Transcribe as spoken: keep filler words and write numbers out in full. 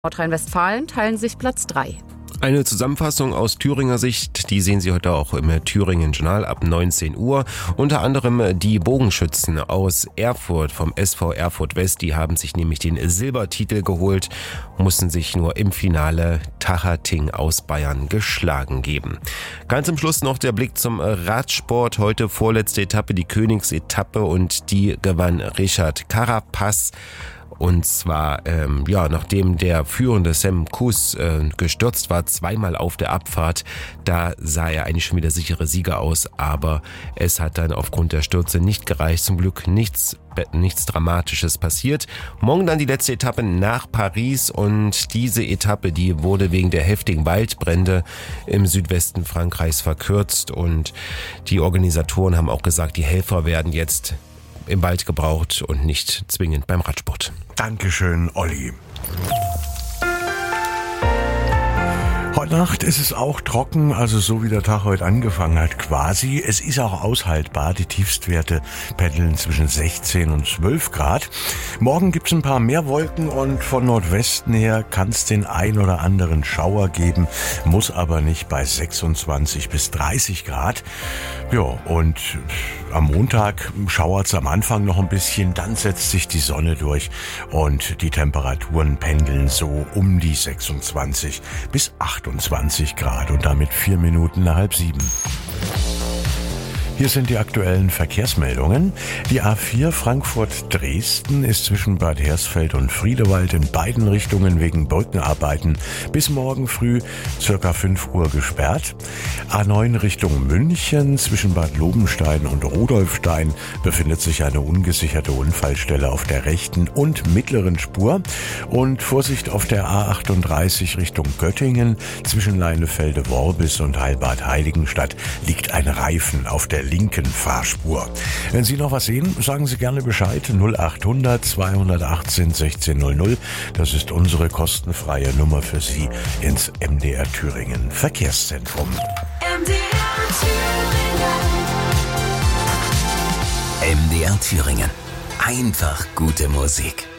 Nordrhein-Westfalen teilen sich Platz drei. Eine Zusammenfassung aus Thüringer Sicht, die sehen Sie heute auch im Thüringen Journal ab neunzehn Uhr. Unter anderem die Bogenschützen aus Erfurt vom S V Erfurt West, die haben sich nämlich den Silbertitel geholt, mussten sich nur im Finale Tachating aus Bayern geschlagen geben. Ganz zum Schluss noch der Blick zum Radsport. Heute vorletzte Etappe, die Königsetappe, und die gewann Richard Carapaz. Und zwar, ähm, ja, nachdem der führende Sam Kuss äh, gestürzt war, zweimal auf der Abfahrt, da sah er eigentlich schon wieder sichere Sieger aus, aber es hat dann aufgrund der Stürze nicht gereicht. Zum Glück nichts, nichts Dramatisches passiert. Morgen dann die letzte Etappe nach Paris, und diese Etappe, die wurde wegen der heftigen Waldbrände im Südwesten Frankreichs verkürzt, und die Organisatoren haben auch gesagt, die Helfer werden jetzt im Wald gebraucht und nicht zwingend beim Radsport. Dankeschön, Olli. Heute Nacht ist es auch trocken, also so wie der Tag heute angefangen hat quasi. Es ist auch aushaltbar, die Tiefstwerte pendeln zwischen sechzehn und zwölf Grad. Morgen gibt's ein paar mehr Wolken, und von Nordwesten her kann es den ein oder anderen Schauer geben, muss aber nicht, bei sechsundzwanzig bis dreißig Grad. Ja, und am Montag schauert's am Anfang noch ein bisschen, dann setzt sich die Sonne durch und die Temperaturen pendeln so um die sechsundzwanzig bis achtundzwanzig Grad, und damit vier Minuten nach halb sieben. Hier sind die aktuellen Verkehrsmeldungen. Die A vier Frankfurt-Dresden ist zwischen Bad Hersfeld und Friedewald in beiden Richtungen wegen Brückenarbeiten bis morgen früh circa fünf Uhr gesperrt. A neun Richtung München zwischen Bad Lobenstein und Rudolfstein befindet sich eine ungesicherte Unfallstelle auf der rechten und mittleren Spur. Und Vorsicht auf der A achtunddreißig Richtung Göttingen zwischen Leinefelde-Worbis und Heilbad Heiligenstadt liegt ein Reifen auf der linken Fahrspur. Wenn Sie noch was sehen, sagen Sie gerne Bescheid. null achthundert zweihundertachtzehn sechzehn null null. Das ist unsere kostenfreie Nummer für Sie ins M D R Thüringen Verkehrszentrum. M D R Thüringen. M D R Thüringen. Einfach gute Musik.